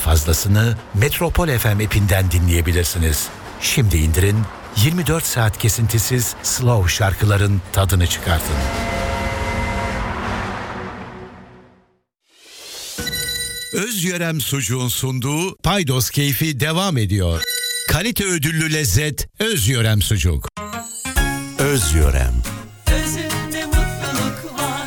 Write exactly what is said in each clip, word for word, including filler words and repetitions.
fazlasını Metropol F M app'inden dinleyebilirsiniz. Şimdi indirin, yirmi dört saat kesintisiz slow şarkıların tadını çıkartın. Özyörem Sucuğun sunduğu Paydos Keyfi devam ediyor. Kalite ödüllü lezzet Özyörem Sucuk. Özyörem. Özünde mutluluk var.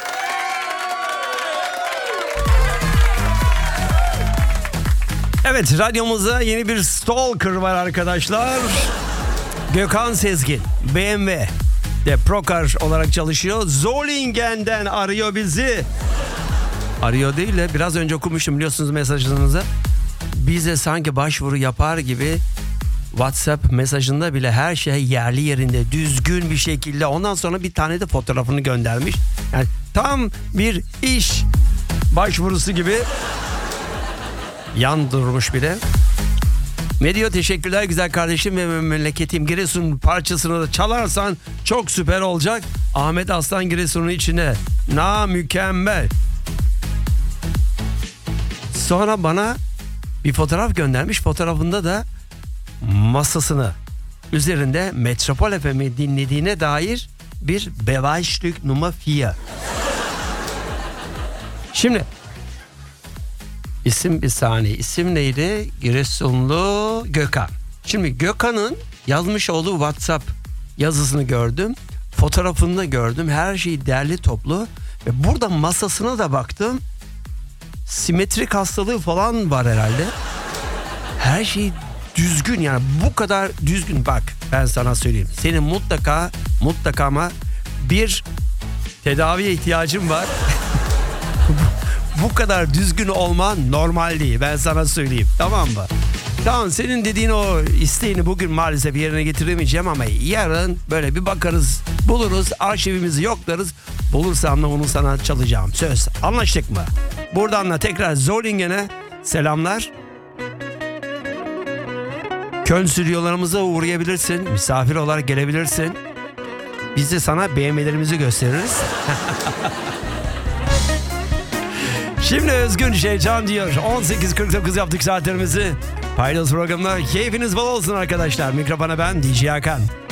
Evet, radyomuzda yeni bir stalker var arkadaşlar. Gökhan Sezgin, B M W de Procar olarak çalışıyor. Zolingen'den arıyor bizi. Arıyor değil de biraz önce okumuştum biliyorsunuz mesajınızı. Bize sanki başvuru yapar gibi WhatsApp mesajında bile her şey yerli yerinde, düzgün bir şekilde. Ondan sonra bir tane de fotoğrafını göndermiş. Yani tam bir iş başvurusu gibi yan durmuş bile. Ne diyor? Teşekkürler güzel kardeşim ve memleketim. Giresun parçasını da çalarsan çok süper olacak. Ahmet Aslan Giresun'un içine. Na mükemmel. Sonra bana bir fotoğraf göndermiş. Fotoğrafında da masasını üzerinde Metropol F M'i dinlediğine dair bir Beweisstück Nummer vier. Şimdi isim bir saniye. İsim neydi? Giresunlu Gökhan. Şimdi Gökhan'ın yazmış olduğu WhatsApp yazısını gördüm. Fotoğrafını da gördüm. Her şey derli toplu. Ve burada masasına da baktım. Simetrik hastalığı falan var herhalde. Her şey düzgün, yani bu kadar düzgün. Bak ben sana söyleyeyim. Senin mutlaka mutlaka ama bir tedaviye ihtiyacın var. Bu kadar düzgün olman normal değil. Ben sana söyleyeyim. Tamam mı? Tamam, senin dediğin o isteğini bugün maalesef yerine getiremeyeceğim ama yarın böyle bir bakarız, buluruz, arşivimizi yoklarız. Bulursam da onu sana çalacağım. Söz. Anlaştık mı? Buradan da tekrar Zolingen'e selamlar. Köln stüdyolarımıza uğrayabilirsin. Misafir olarak gelebilirsin. Biz de sana B M W'lerimizi gösteririz. Şimdi Özgün Şeycan diyor. on sekiz kırk dokuz yaptık saatlerimizi. Paydos programında keyfiniz bol olsun arkadaşlar. Mikrofona ben D J Hakan.